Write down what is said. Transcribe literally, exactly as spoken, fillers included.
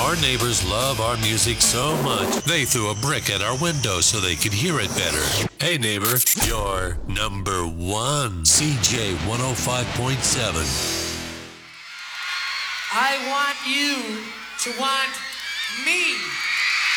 Our neighbors love our music so much, they threw a brick at our window so they could hear it better. Hey neighbor, you're number one. C J one oh five point seven. I want you to want me.